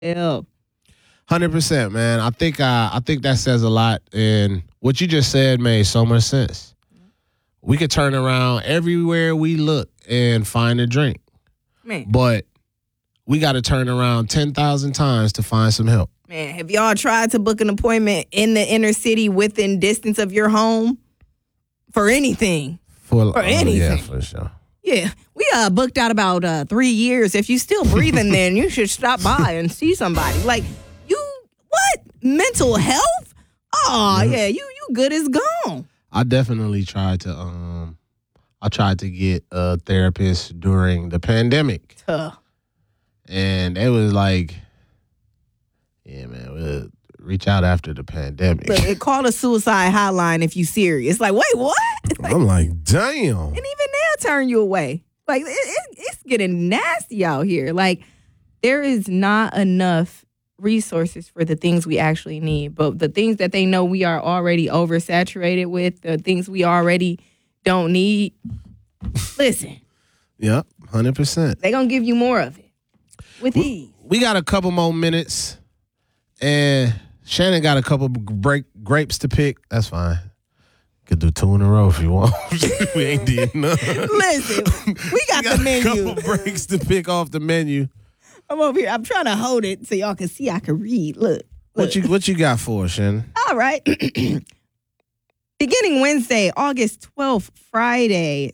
Hell. 100%, man. I think that says a lot, and what you just said made so much sense. We could turn around everywhere we look and find a drink, Man. but we got to turn around 10,000 times to find some help. Man, have y'all tried to book an appointment in the inner city within distance of your home for anything? For anything. Yeah, for sure. Yeah, we booked out about 3 years. If you still breathing, then you should stop by and see somebody. Like, what? Mental health? Oh, yeah, you good as gone. I definitely tried to get a therapist during the pandemic. And it was like, yeah, man, we'll reach out after the pandemic. Look, call a suicide hotline if you serious. Like, wait, what? Like, I'm like, damn. And even they'll turn you away. Like, it's getting nasty out here. Like, there is not enough resources for the things we actually need. But the things that they know we are already oversaturated with, the things we already don't need, listen. Yep, 100%. They're going to give you more of it with ease. We got a couple more minutes, and Shannon got a couple grapes to pick. That's fine. Could do 2 in a row if you want. We ain't did none. Listen, we got the menu. A couple breaks to pick off the menu. I'm over here. I'm trying to hold it so y'all can see I can read. Look. What you got for us, Shannon? All right. Beginning Wednesday, August 12th, Friday,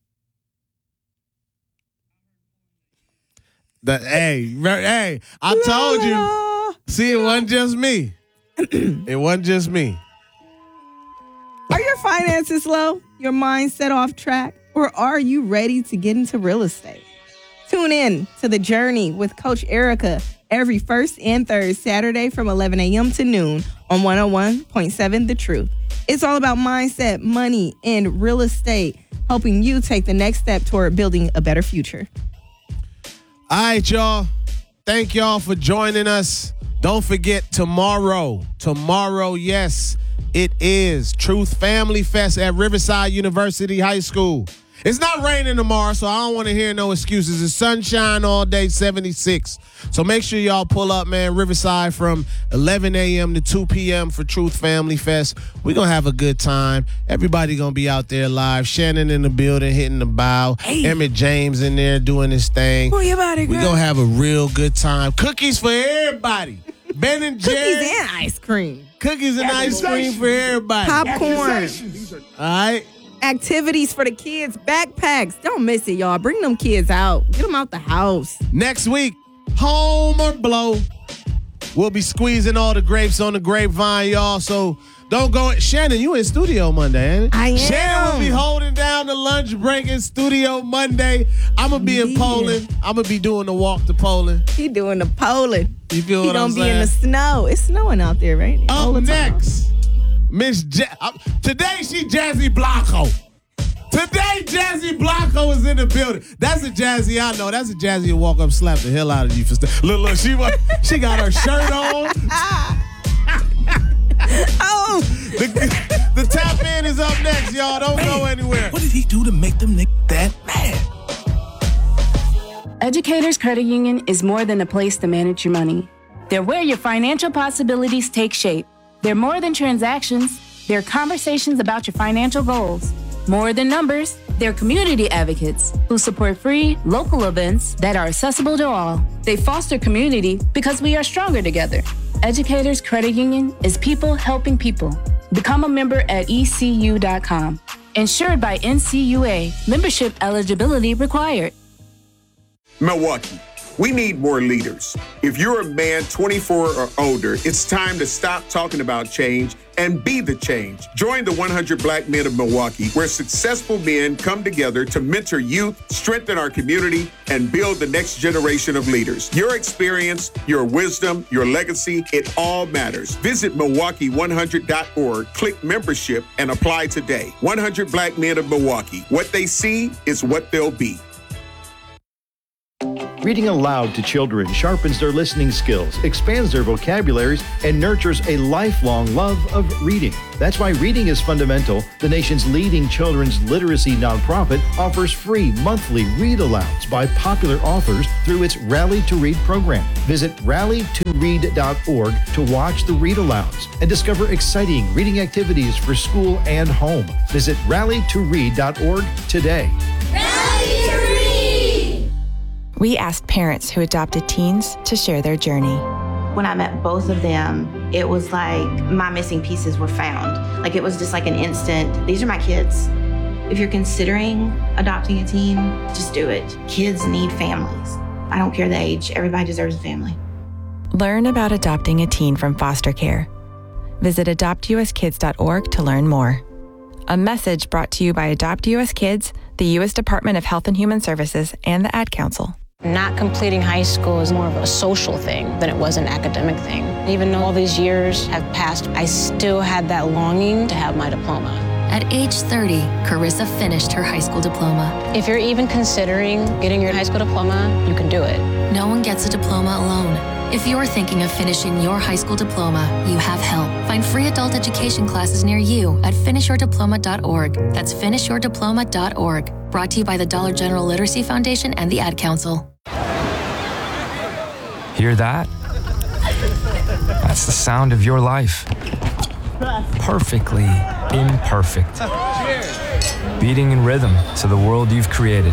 Hey, I told you. See, it wasn't just me. It wasn't just me. Are your finances low? Your mindset off track? Or are you ready to get into real estate? Tune in to The Journey with Coach Erica every first and third Saturday from 11 a.m. to noon on 101.7 The Truth. It's all about mindset, money, and real estate, helping you take the next step toward building a better future. All right, y'all. Thank y'all for joining us. Don't forget tomorrow, yes, it is Truth Family Fest at Riverside University High School. It's not raining tomorrow, so I don't want to hear no excuses. It's sunshine all day, 76. So make sure y'all pull up, man. Riverside from 11 a.m. to 2 p.m. for Truth Family Fest. We're going to have a good time. Everybody going to be out there live. Shannon in the building, hitting the bow. Hey. Emmett James in there doing his thing. Pull your body, girl. We're going to have a real good time. Cookies for everybody. Ben and Jerry. Cookies and ice cream. Cookies and ice cream for everybody. Popcorn. All right. Activities for the kids, backpacks. Don't miss it, y'all. Bring them kids out. Get them out the house. Next week, home or blow. We'll be squeezing all the grapes on the grapevine, y'all. So don't go. Shannon, you in studio Monday, ain't it? I am. Shannon will be holding down the lunch break in studio Monday. I'm going to be in Poland. I'm going to be doing the walk to Poland. He doing the Poland. You feel what I'm saying? He don't be in the snow. It's snowing out there, right? Up next, today she Jazzy Blanco. Today Jazzy Blanco is in the building. That's a Jazzy I know. That's a Jazzy who walk up, slap the hell out of you for look. She got her shirt on. Oh, the tap in is up next, y'all. Don't go anywhere. What did he do to make them that mad? Educators Credit Union is more than a place to manage your money. They're where your financial possibilities take shape. They're more than transactions. They're conversations about your financial goals. More than numbers, they're community advocates who support free, local events that are accessible to all. They foster community because we are stronger together. Educators Credit Union is people helping people. Become a member at ECU.com. Insured by NCUA. Membership eligibility required. Milwaukee, we need more leaders. If you're a man 24 or older, it's time to stop talking about change and be the change. Join the 100 Black Men of Milwaukee, where successful men come together to mentor youth, strengthen our community, and build the next generation of leaders. Your experience, your wisdom, your legacy, it all matters. Visit Milwaukee100.org, click membership, and apply today. 100 Black Men of Milwaukee. What they see is what they'll be. Reading aloud to children sharpens their listening skills, expands their vocabularies, and nurtures a lifelong love of reading. That's why Reading is Fundamental, the nation's leading children's literacy nonprofit, offers free monthly read-alouds by popular authors through its Rally to Read program. Visit rallytoread.org to watch the read-alouds and discover exciting reading activities for school and home. Visit rallytoread.org today. Rally to Read! We asked parents who adopted teens to share their journey. When I met both of them, it was like my missing pieces were found. Like it was just like an instant, these are my kids. If you're considering adopting a teen, just do it. Kids need families. I don't care the age, everybody deserves a family. Learn about adopting a teen from foster care. Visit adoptuskids.org to learn more. A message brought to you by Adopt US Kids, the U.S. Department of Health and Human Services, and the Ad Council. Not completing high school is more of a social thing than it was an academic thing. Even though all these years have passed, I still had that longing to have my diploma. At age 30, Carissa finished her high school diploma. If you're even considering getting your high school diploma, you can do it. No one gets a diploma alone. If you're thinking of finishing your high school diploma, you have help. Find free adult education classes near you at finishyourdiploma.org. That's finishyourdiploma.org. Brought to you by the Dollar General Literacy Foundation and the Ad Council. Hear that? That's the sound of your life. Perfectly imperfect. Beating in rhythm to the world you've created.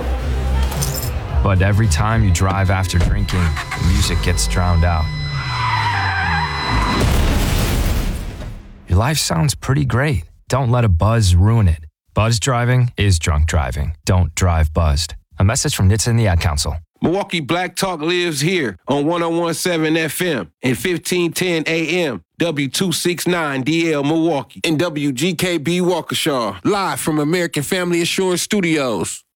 But every time you drive after drinking, the music gets drowned out. Your life sounds pretty great. Don't let a buzz ruin it. Buzz driving is drunk driving. Don't drive buzzed. A message from NHTSA and the Ad Council. Milwaukee Black Talk lives here on 101.7 FM and 1510 AM, W269DL Milwaukee, and WGKB Waukesha, live from American Family Assurance Studios.